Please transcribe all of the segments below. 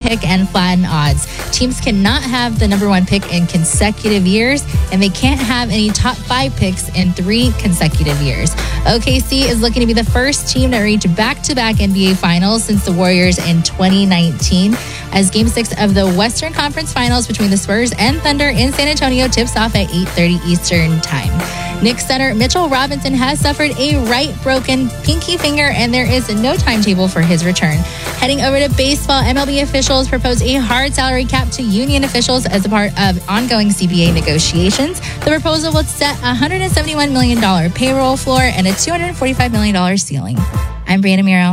pick and flatten odds. Teams cannot have the number 1 pick in consecutive years, and they can't have any top 5 picks in 3 consecutive years. OKC is looking to be the first team to reach back-to-back NBA Finals since the Warriors in 2019, as Game 6 of the Western Conference Finals between the Spurs and Thunder in San Antonio tips off at 8:30 Eastern Time. Knicks center Mitchell Robinson has suffered a right broken pinky finger, and there is no timetable for his return. Heading over to baseball, MLB officials proposed a hard salary cap to union officials as a part of ongoing CBA negotiations. The proposal would set a $171 million payroll floor and a $245 million ceiling. I'm Brianna Miro.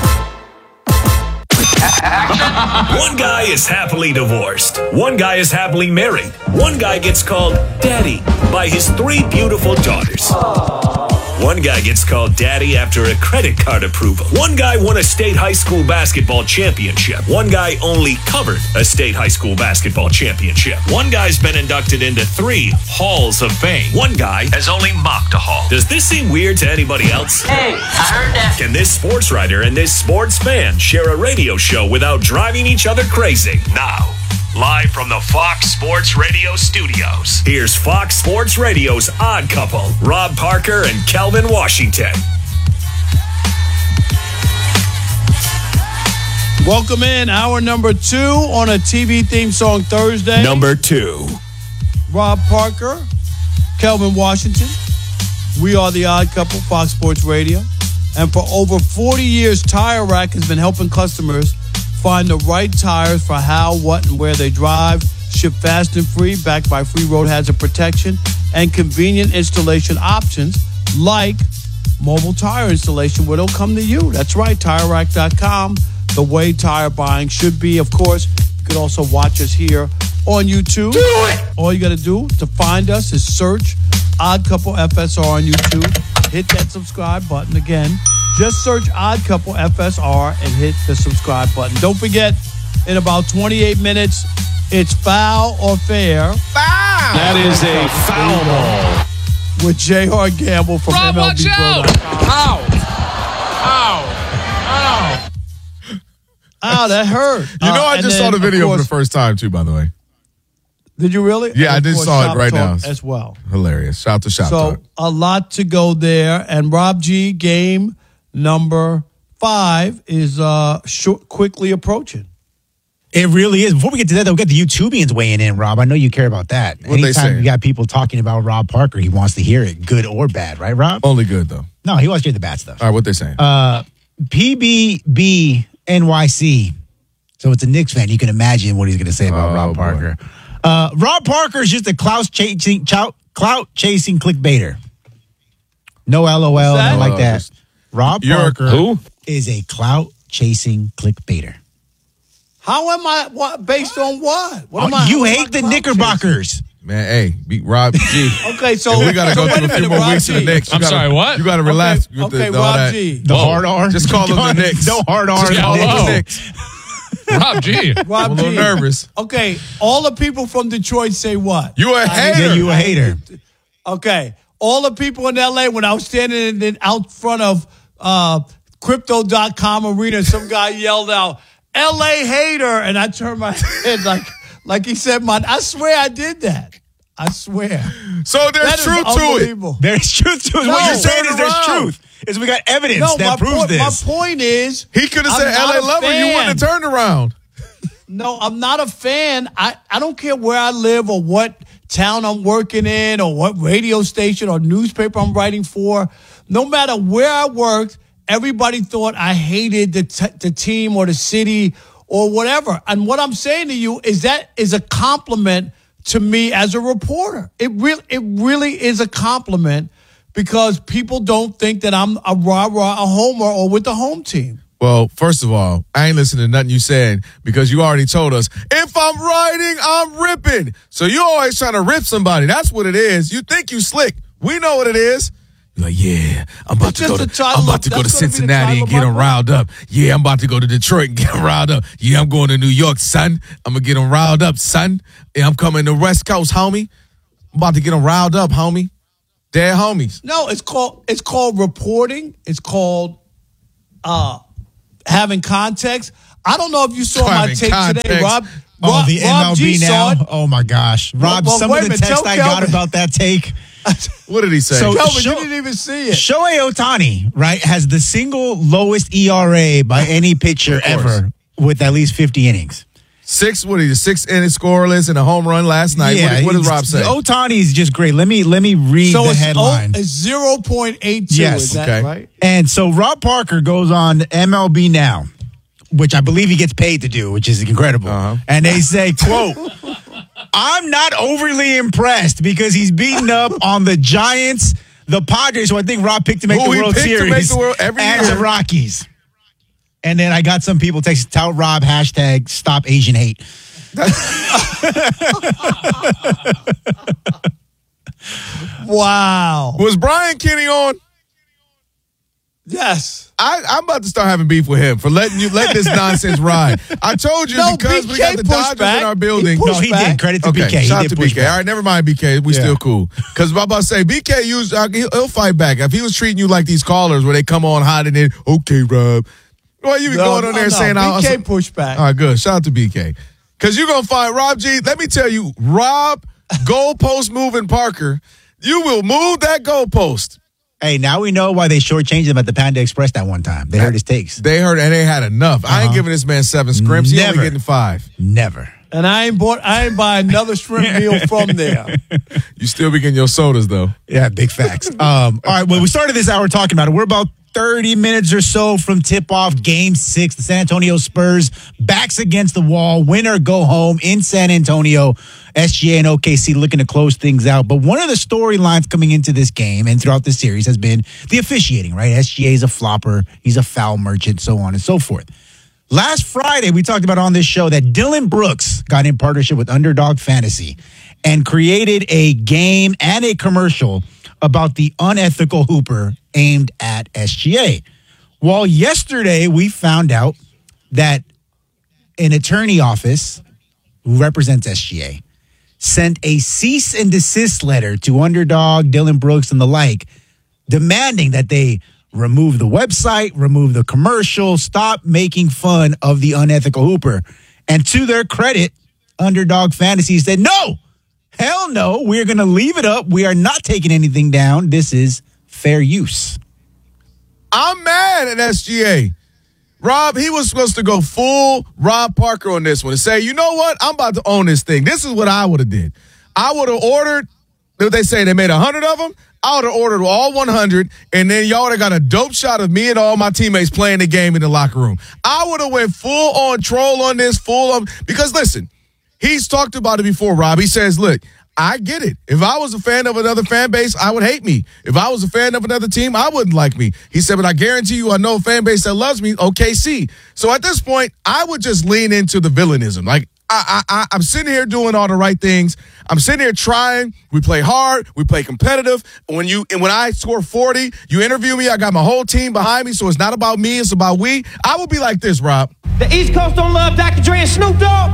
One guy is happily divorced. One guy is happily married. One guy gets called daddy by his 3 beautiful daughters. One guy gets called daddy after a credit card approval. One guy won a state high school basketball championship. One guy only covered a state high school basketball championship. One guy's been inducted into 3 halls of fame. One guy has only mocked a hall. Does this seem weird to anybody else? Hey, I heard that. Can this sports writer and this sports fan share a radio show without driving each other crazy? Now, live from the Fox Sports Radio studios, here's Fox Sports Radio's Odd Couple, Rob Parker and Kelvin Washington. Welcome in, hour number 2 on a TV theme song Thursday. Number 2. Rob Parker, Kelvin Washington. We are the Odd Couple, Fox Sports Radio. And for over 40 years, Tire Rack has been helping customers find the right tires for how, what, and where they drive. Ship fast and free, backed by free road hazard protection and convenient installation options like mobile tire installation where they'll come to you. That's right, TireRack.com, the way tire buying should be. Of course, you can also watch us here on YouTube. Do it! All you got to do to find us is search Odd Couple FSR on YouTube. Hit that subscribe button again. Just search Odd Couple FSR and hit the subscribe button. Don't forget, in about 28 minutes, it's Foul or Fair. Foul! That is a foul ball. With J.R. Gamble from Rob, watch out! MLBPro.com. Ow! Ow, that hurt. You know, I just saw the video for the first time, too, by the way. Did you really? Yeah, I And of just course, saw it Shop right Talk now. as well. Hilarious. Shout to Shop So Talk. a lot to go there. And Rob G, game number 5 is quickly approaching. It really is. Before we get to that, though, we got the YouTubians weighing in, Rob. I know you care about that. What they Anytime saying? you got people talking about Rob Parker, he wants to hear it, good or bad, right, Rob? Only good, though. No, he wants to hear the bad stuff. All right, what they saying? PBB NYC. So it's a Knicks fan. You can imagine what he's going to say about Rob boy. Parker. Rob Parker is just a clout-chasing clickbaiter. No LOL, that? nothing like that. Rob You're Parker who? is a clout-chasing clickbaiter. How am I? What based on what? What am I? You how am hate I the clout Knickerbockers. Man, hey, beat Rob G. chasing? Okay, so And we got to go wait through a few minute, more Rob weeks G. to the Knicks. I'm sorry, what? You got to relax with Okay, all Rob that. G. The hard R. Just call them the Knicks. No hard R. Just call them Hello. the Knicks. Rob G. I'm Rob a little G. nervous. Okay, all the people from Detroit say what? You a hater. Yeah, you a hater. Okay, all the people in L.A. when I was standing out front of Crypto.com arena, some guy yelled out, "L.A. hater," and I turned my head like he said, I swear I did that. I swear. So That there's is truth to it. unbelievable. There's truth to it. No, What you're saying is there's turn around. truth. Is we got evidence No, that proves this. my point is, He could have I'm said not LA a Lover. You fan. wouldn't have turned around. No, I'm not a fan. I don't care where I live or what town I'm working in or what radio station or newspaper I'm writing for. No matter where I worked, everybody thought I hated the team or the city or whatever. And what I'm saying to you is that is a compliment to me as a reporter. It really is a compliment because people don't think that I'm a rah-rah, a homer, or with the home team. Well, first of all, I ain't listening to nothing you said because you already told us, if I'm writing, I'm ripping. So you always trying to rip somebody. That's what it is. You think you slick. We know what it is. You're like, yeah, I'm about to go to Cincinnati and get them riled up. Yeah, I'm about to go to Detroit and get them riled up. Yeah, I'm going to New York, son. I'm going to get them riled up, son. Yeah, I'm coming to West Coast, homie. I'm about to get them riled up, homie. They're homies. No, it's called reporting. It's called having context. I don't know if you saw my In take today, context. Rob. Oh, the Rob G MLB saw it. now. Oh my gosh, Rob! Well, some wait of a the minute, text tell I got Kelvin. about that take. What did he say? So- Kelvin, Show- you didn't even see it. Shohei Ohtani, right, has the single lowest ERA by any pitcher ever with at least 50 innings. 6 inning scoreless and a home run last night. What does Rob say? Ohtani is just great. Let me read So the it's, headline. it's 0.82. Yes. Is that Okay. right? And so Rob Parker goes on MLB Now, which I believe he gets paid to do, which is incredible. And they say, quote, I'm not overly impressed because he's beaten up on the Giants, the Padres, who I think Rob picked to make Who the he World picked to Series, make the world every and year. the Rockies. And then I got some people text, tell Rob, hashtag stop Asian hate. Wow. Was Brian Kenny on? Yes. I'm about to start having beef with him for letting this nonsense ride. I told you No, because we BK got the pushed Dodgers back. in our building. He No, pushed he back. did. Credit to Okay, BK. He shout out did to push BK. back. All right, never mind BK. We still cool. Because I'm about to say, BK he'll fight back. If he was treating you like these callers where they come on hot and then, okay, Rob. Well, you be going on there saying, BK pushed back. all right, good. Shout out to BK. Because you're going to find Rob G. Let me tell you, Rob, goalpost moving Parker, you will move that goalpost. Hey, now we know why they shortchanged him at the Panda Express that one time. They heard his takes. They heard and they had enough. I ain't giving this man 7 scrimps. He only Never. getting 5. Never. And I ain't buy another shrimp meal from there. You still be getting your sodas, though. Yeah, big facts. All right, well, we started this hour talking about it. We're about 30 minutes or so from tip-off Game 6. The San Antonio Spurs, backs against the wall, win or go home in San Antonio. SGA and OKC looking to close things out. But one of the storylines coming into this game and throughout the series has been the officiating, right? SGA is a flopper. He's a foul merchant, so on and so forth. Last Friday, we talked about on this show that Dylan Brooks got in partnership with Underdog Fantasy and created a game and a commercial about the unethical hooper aimed at SGA. Well, yesterday we found out that an attorney office who represents SGA sent a cease and desist letter to Underdog, Dylan Brooks, and the like, demanding that they remove the website, remove the commercial, stop making fun of the unethical hooper. And to their credit, Underdog Fantasy said, no, hell no, we're going to leave it up. We are not taking anything down. This is fair use. I'm mad at SGA. Rob, he was supposed to go full Rob Parker on this one and say, you know what? I'm about to own this thing. This is what I would have did. I would have ordered, what they say, they made 100 of them. I would have ordered all 100, and then y'all would have got a dope shot of me and all my teammates playing the game in the locker room. I would have went full on troll on this, because listen, he's talked about it before, Rob. He says, look, I get it. If I was a fan of another fan base, I would hate me. If I was a fan of another team, I wouldn't like me. He said, but I guarantee you I know a fan base that loves me, OKC. So at this point, I would just lean into the villainism. Like, I'm sitting here doing all the right things. I'm sitting here trying. We play hard. We play competitive. When I score 40, you interview me. I got my whole team behind me, so it's not about me. It's about we. I would be like this, Rob. The East Coast don't love Dr. Dre and Snoop Dogg.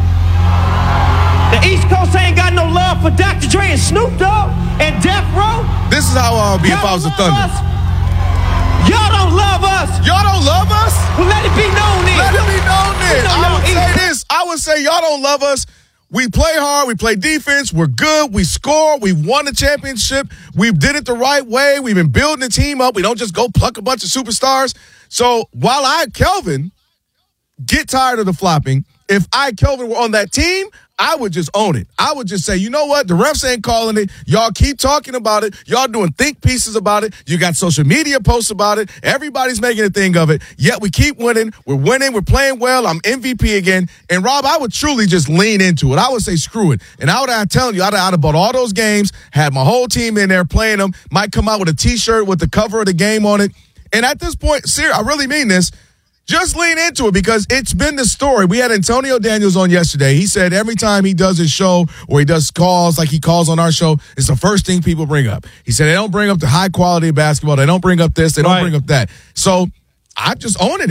The East Coast ain't got no love for Dr. Dre and Snoop Dogg and Death Row. This is how I'll be if I was a Thunder. Y'all don't love us. Y'all don't love us? Well, let it be known then. Let it be known then. We know I y'all would say East this. I would say y'all don't love us. We play hard. We play defense. We're good. We score. We won the championship. We did it the right way. We've been building the team up. We don't just go pluck a bunch of superstars. So while Kelvin, get tired of the flopping, if Kelvin, were on that team, I would just own it. I would just say, you know what? The refs ain't calling it. Y'all keep talking about it. Y'all doing think pieces about it. You got social media posts about it. Everybody's making a thing of it. Yet we keep winning. We're winning. We're playing well. I'm MVP again. And, Rob, I would truly just lean into it. I would say screw it. And I'm telling you, I'd have bought all those games, had my whole team in there playing them, might come out with a T-shirt with the cover of the game on it. And at this point, I really mean this. Just lean into it because it's been the story. We had Antonio Daniels on yesterday. He said every time he does his show or he does calls like he calls on our show, it's the first thing people bring up. He said they don't bring up the high quality of basketball. They don't bring up this. They don't bring up that. So I'm just owning it.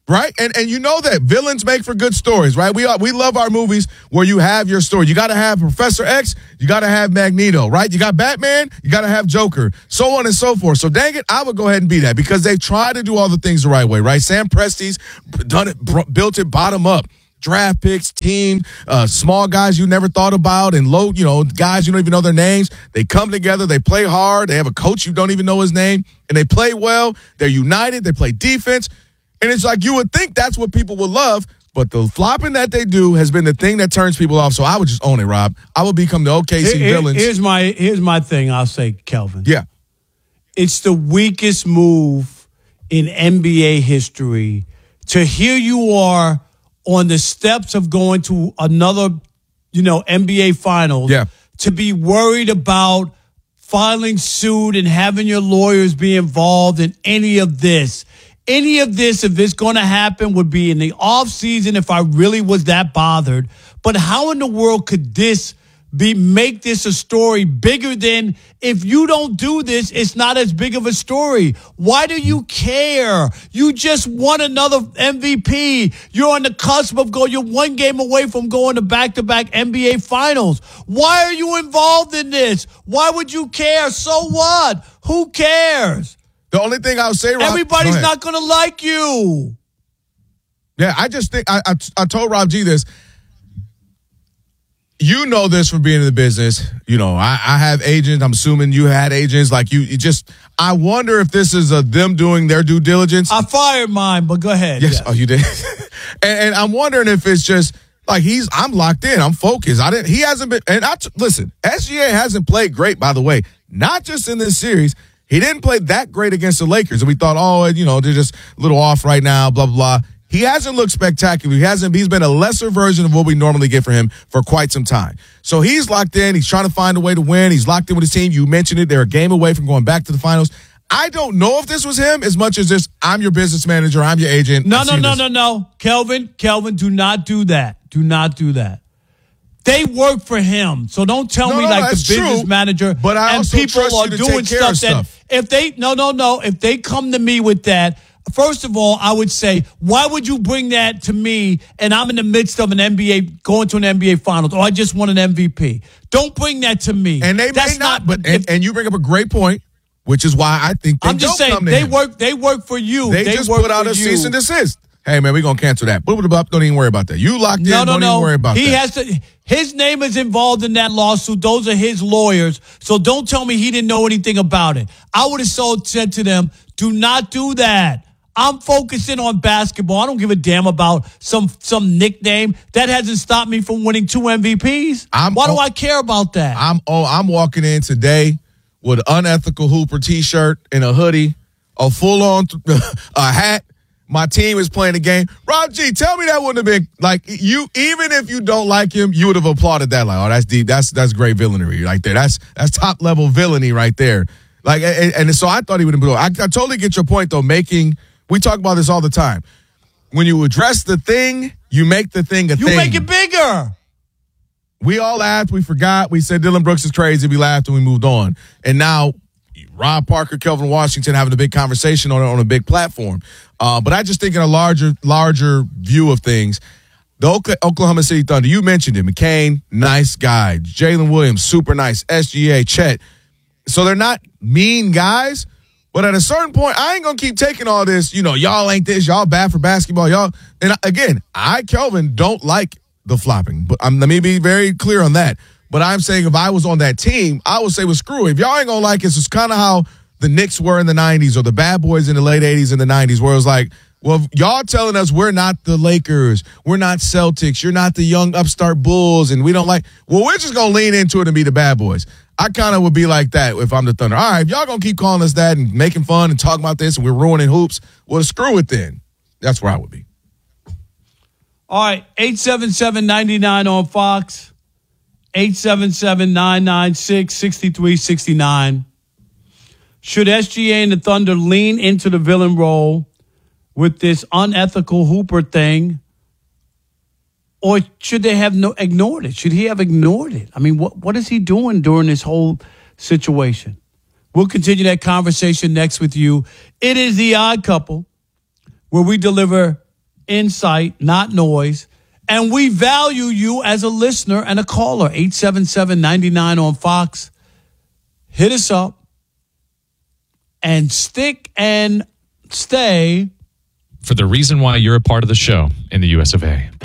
Right? And you know that villains make for good stories, right? We love our movies where you have your story. You got to have Professor X, you got to have Magneto, right? You got Batman, you got to have Joker, so on and so forth. So dang it, I would go ahead and be that because they try to do all the things the right way, right? Sam Presti's done it, built it bottom up. Draft picks, team, small guys you never thought about, and low, guys you don't even know their names. They come together, they play hard, they have a coach you don't even know his name, and they play well. They're united, they play defense. And it's like you would think that's what people would love, but the flopping that they do has been the thing that turns people off. So I would just own it, Rob. I would become the OKC villains. Here's my thing. I'll say, Kelvin. Yeah, it's the weakest move in NBA history to here you are on the steps of going to another, NBA finals. Yeah. To be worried about filing suit and having your lawyers be involved in any of this. Any of this, if it's going to happen, would be in the off season if I really was that bothered. But how in the world could this make this a story bigger than if you don't do this, it's not as big of a story? Why do you care? You just won another MVP. You're on the cusp of you're one game away from going to back-to-back NBA finals. Why are you involved in this? Why would you care? So what? Who cares? The only thing I'll say, Rob, everybody's not going to like you. Yeah, I just think I told Rob G this. You know this from being in the business. I have agents. I'm assuming you had agents. Like I wonder if this is them doing their due diligence. I fired mine, but go ahead. Yes. Oh, you did. and I'm wondering if it's just like I'm locked in. I'm focused. He hasn't been. And listen, SGA hasn't played great, by the way. Not just in this series. He didn't play that great against the Lakers, and we thought, they're just a little off right now, blah, blah, blah. He hasn't looked spectacular. He's been a lesser version of what we normally get from him for quite some time. So he's locked in. He's trying to find a way to win. He's locked in with his team. You mentioned it. They're a game away from going back to the finals. I don't know if this was him as much as just, I'm your business manager, I'm your agent. No. Kelvin, do not do that. Do not do that. They work for him, so don't tell me like the business manager. But I also people trust are you to doing take care of stuff that stuff. if they come to me with that, first of all, I would say, why would you bring that to me? And I'm in the midst of going to an NBA finals, or I just won an MVP. Don't bring that to me. And they may not. But and you bring up a great point, which is why I think I'm just saying they work for you. They just put out a cease and desist. Hey, man, we're going to cancel that. Don't even worry about that. You locked in. Don't even worry about that. He has to. His name is involved in that lawsuit. Those are his lawyers. So don't tell me he didn't know anything about it. I would have said to them, do not do that. I'm focusing on basketball. I don't give a damn about some nickname. That hasn't stopped me from winning 2 MVPs. Why do I care about that? I'm walking in today with an unethical Hooper T-shirt and a hoodie, a full-on a hat. My team is playing the game. Rob G, tell me that wouldn't have been like you. Even if you don't like him, you would have applauded that. Like, oh, that's deep. That's great villainy right there. That's top level villainy right there. Like, and so I thought he would have been. I totally get your point though. We talk about this all the time. When you address the thing, you make the thing a thing. You make it bigger. We all laughed. We forgot. We said Dylan Brooks is crazy. We laughed and we moved on. And now Rob Parker, Kelvin Washington having a big conversation on a big platform. But I just think in a larger view of things, the Oklahoma City Thunder, you mentioned it. McCain, nice guy. Jalen Williams, super nice. SGA, Chet. So they're not mean guys. But at a certain point, I ain't going to keep taking all this, y'all ain't this, y'all bad for basketball, y'all. And again, Kelvin, don't like the flopping. But let me be very clear on that. But I'm saying if I was on that team, I would say, well, screw it. If y'all ain't going to like it, it's kind of how the Knicks were in the 90s or the Bad Boys in the late 80s and the 90s, where it was like, well, y'all telling us we're not the Lakers, we're not Celtics, you're not the young upstart Bulls, and we don't like, well, we're just going to lean into it and be the Bad Boys. I kind of would be like that if I'm the Thunder. All right, if y'all going to keep calling us that and making fun and talking about this and we're ruining hoops, well, screw it then. That's where I would be. All right, 877-99 on Fox, 877-996-6369. Should SGA and the Thunder lean into the villain role with this unethical Hooper thing, or should they have ignored it? Should he have ignored it? I mean, what is he doing during this whole situation? We'll continue that conversation next with you. It is The Odd Couple, where we deliver insight, not noise. And we value you as a listener and a caller. 877-99 on Fox. Hit us up and stick and stay For the reason why you're a part of the show in the US of A.